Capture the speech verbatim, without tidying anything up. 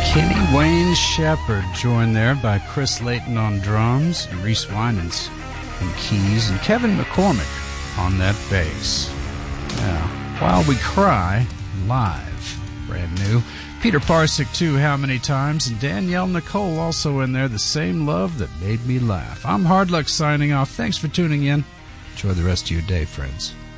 Kenny Wayne Shepherd, joined there by Chris Layton on drums, and Reese Winans on keys, and Kevin McCormick on that bass. Now, While We Cry, live, brand new. Peter Parsick, too, How Many Times, and Danielle Nicole also in there, The Same Love That Made Me Laugh. I'm Hard Luck signing off. Thanks for tuning in. Enjoy the rest of your day, friends.